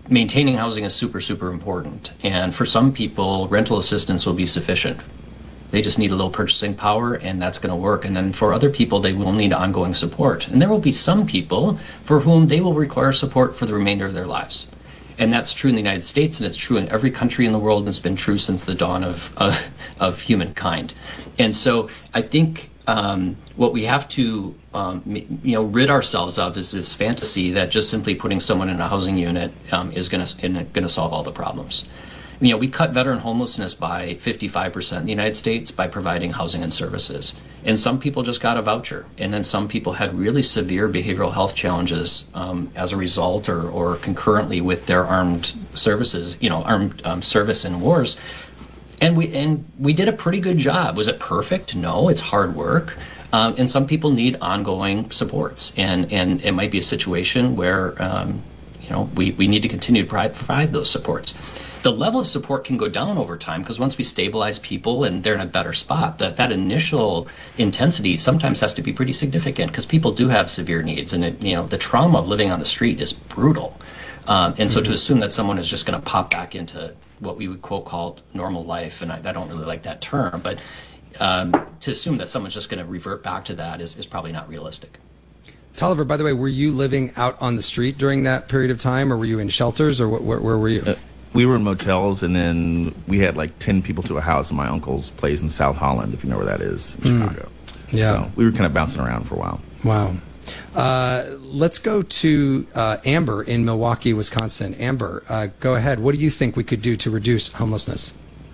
maintaining housing is super, super important. And for some people, rental assistance will be sufficient. They just need a little purchasing power, and that's going to work. And then for other people, they will need ongoing support. And there will be some people for whom they will require support for the remainder of their lives. And that's true in the United States, and it's true in every country in the world, and it's been true since the dawn of humankind. And so I think what we have to rid ourselves of is this fantasy that just simply putting someone in a housing unit is going to solve all the problems. We cut veteran homelessness by 55% in the United States by providing housing and services. And some people just got a voucher. And then some people had really severe behavioral health challenges as a result or concurrently with their armed services, armed service in wars. And we did a pretty good job. Was it perfect? No, it's hard work. And some people need ongoing supports. And it might be a situation where, we need to continue to provide those supports. The level of support can go down over time because once we stabilize people and they're in a better spot, that initial intensity sometimes has to be pretty significant because people do have severe needs, and the trauma of living on the street is brutal. And so to assume that someone is just going to pop back into what we would quote call normal life, and I don't really like that term, but to assume that someone's just going to revert back to that is probably not realistic. Tolliver, by the way, were you living out on the street during that period of time, or were you in shelters, or where were you? We were in motels, and then we had like 10 people to a house in my uncle's place in South Holland, if you know where that is, in Chicago. Yeah. So we were kind of bouncing around for a while. Wow. Let's go to Amber in Milwaukee, Wisconsin. Amber, go ahead. What do you think we could do to reduce homelessness?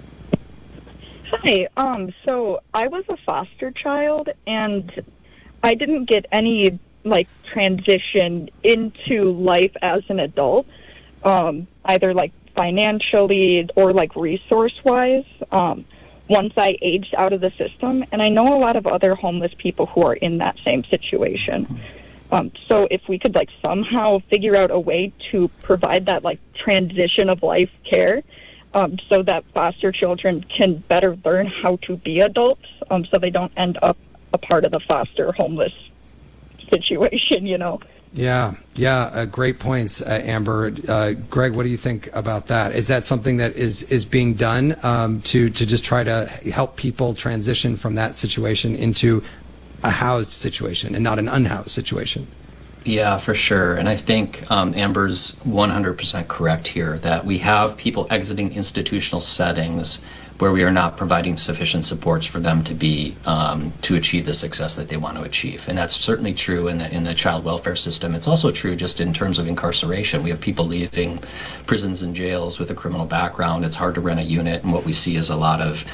Hi. So I was a foster child, and I didn't get any transition into life as an adult, either financially or resource-wise, once I aged out of the system. And I know a lot of other homeless people who are in that same situation. So if we could somehow figure out a way to provide that transition of life care, so that foster children can better learn how to be adults, so they don't end up a part of the foster homeless situation, Yeah, great points, Amber. Greg, what do you think about that? Is that something that is being done to just try to help people transition from that situation into a housed situation and not an unhoused situation? Yeah, for sure. And I think Amber's 100% correct here that we have people exiting institutional settings where we are not providing sufficient supports for them to be to achieve the success that they want to achieve. And that's certainly true in the child welfare system. It's also true just in terms of incarceration. We have people leaving prisons and jails with a criminal background. It's hard to rent a unit, and what we see is a lot of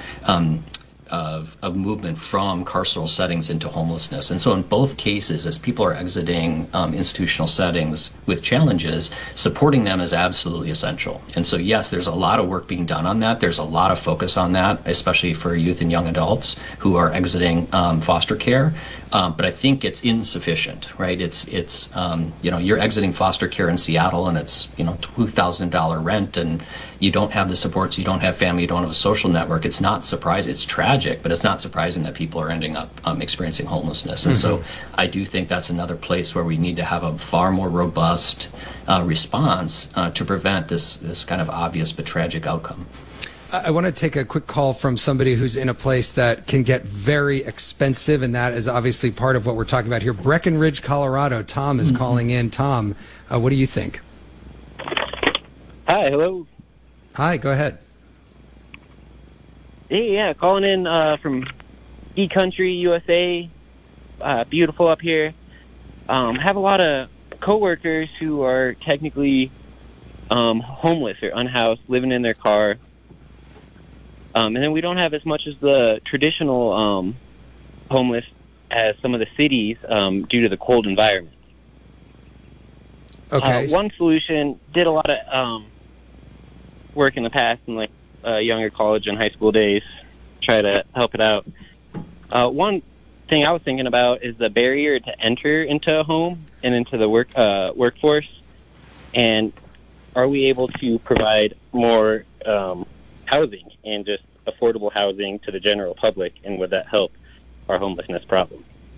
movement from carceral settings into homelessness. And so in both cases, as people are exiting institutional settings with challenges, supporting them is absolutely essential. And so yes, there's a lot of work being done on that. There's a lot of focus on that, especially for youth and young adults who are exiting foster care. But I think it's insufficient, right? It's you're exiting foster care in Seattle, and it's $2,000 rent, and you don't have the supports, you don't have family, you don't have a social network. It's not surprising. It's tragic, but it's not surprising that people are ending up experiencing homelessness. And so I do think that's another place where we need to have a far more robust response to prevent this kind of obvious but tragic outcome. I want to take a quick call from somebody who's in a place that can get very expensive, and that is obviously part of what we're talking about here. Breckenridge, Colorado. Tom is calling in. Tom, what do you think? Hi, hello. Hi, go ahead. Hey, yeah, calling in from Ski Country, USA. Beautiful up here. Have a lot of coworkers who are technically homeless or unhoused, living in their car. And then we don't have as much as the traditional homeless as some of the cities due to the cold environment. Okay. One solution, did a lot of work in the past in younger college and high school days, try to help it out. One thing I was thinking about is the barrier to enter into a home and into the workforce. And are we able to provide more housing and just affordable housing to the general public, and would that help our homelessness problem?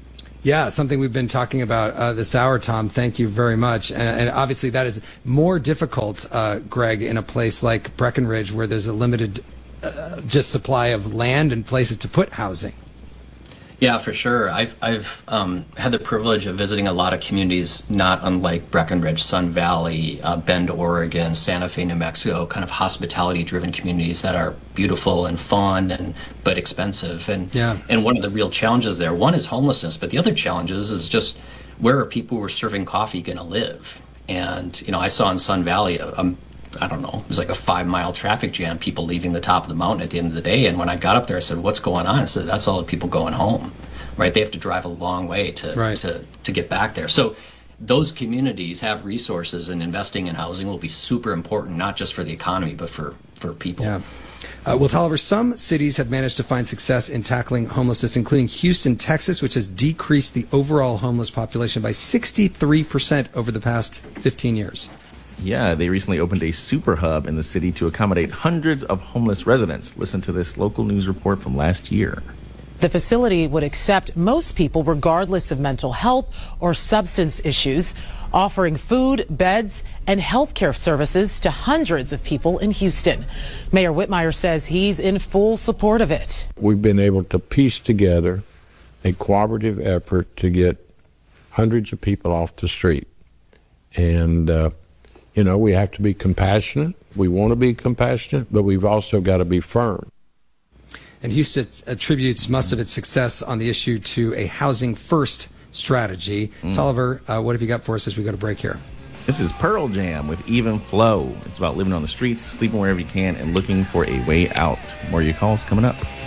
Yeah, something we've been talking about this hour, Tom. Thank you very much. And obviously that is more difficult, Greg, in a place like Breckenridge where there's a limited just supply of land and places to put housing. Yeah, for sure. I've had the privilege of visiting a lot of communities, not unlike Breckenridge, Sun Valley, Bend, Oregon, Santa Fe, New Mexico, kind of hospitality-driven communities that are beautiful and fun but expensive. And one of the real challenges there, one is homelessness, but the other challenges is just where are people who are serving coffee going to live? And I saw in Sun Valley I don't know, it was like a 5-mile traffic jam, people leaving the top of the mountain at the end of the day. And when I got up there, I said, what's going on? I said, that's all the people going home, right? They have to drive a long way to get back there. So those communities have resources, and investing in housing will be super important, not just for the economy, but for people. Yeah. Well, Tolliver, some cities have managed to find success in tackling homelessness, including Houston, Texas, which has decreased the overall homeless population by 63% over the past 15 years. Yeah, they recently opened a super hub in the city to accommodate hundreds of homeless residents. Listen to this local news report from last year. The facility would accept most people regardless of mental health or substance issues, offering food, beds, and health care services to hundreds of people in Houston. Mayor Whitmire says he's in full support of it. We've been able to piece together a cooperative effort to get hundreds of people off the street. And, we have to be compassionate. We want to be compassionate, but we've also got to be firm. And Houston attributes most of its success on the issue to a housing first strategy. Tolliver, what have you got for us as we go to break here? This is Pearl Jam with Even Flow. It's about living on the streets, sleeping wherever you can, and looking for a way out. More of your calls coming up.